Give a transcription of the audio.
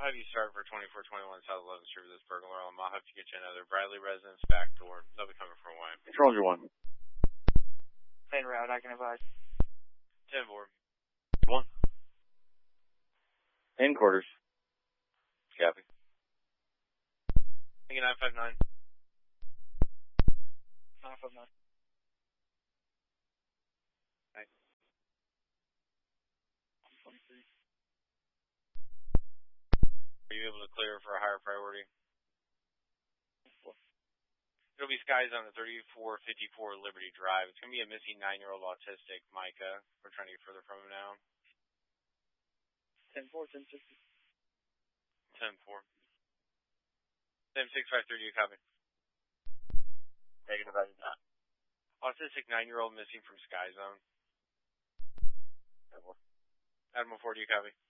have you start for 2421 South 11th Street with this burglar alarm. I'll have to get you another Bradley residence back door. They'll be coming from away. Control your 1. En route, I can advise. 10-4. 1. In quarters. Copy. Thinking 959. 959. Thanks. 23. Are you able to clear for a higher priority? 4. It'll be Skies on the 3454 Liberty Drive. It's going to be a missing 9-year-old autistic, Micah. We're trying to get further from him now. 10-4, 10-60. 10-4. 76530, you copy. Negative, I did not. Autistic 9-year-old missing from Sky Zone. Admiral. Admiral 4, do you copy?